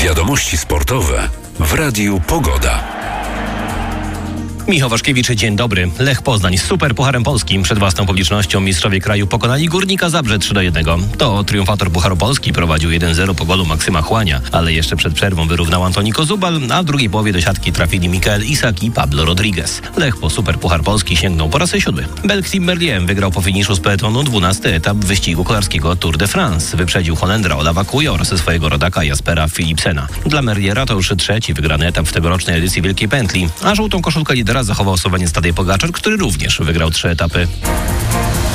Wiadomości sportowe w Radiu Pogoda. Michał Waszkiewicz, dzień dobry. Lech Poznań z Superpucharem Polski. Przed własną publicznością mistrzowie kraju pokonali Górnika Zabrze 3-1. To triumfator Pucharu Polski prowadził 1-0 po golu Maksyma Chłania, ale jeszcze przed przerwą wyrównał Antoni Kozubal, a w drugiej połowie do siatki trafili Mikael Isak i Pablo Rodriguez. Lech po Superpuchar Polski sięgnął po raz 7. Belk Team Merlier wygrał po finiszu z peletonu 12. etap wyścigu kolarskiego Tour de France. Wyprzedził Holendra Olawa Kuja oraz swojego rodaka Jaspera Philipsena. Dla Merliera to już 3. wygrany etap w tegorocznej edycji Wielkiej Pętli, a żółtą koszulkę lidera zachował Słoweniec Tadej Pogaczar, który również wygrał 3 etapy.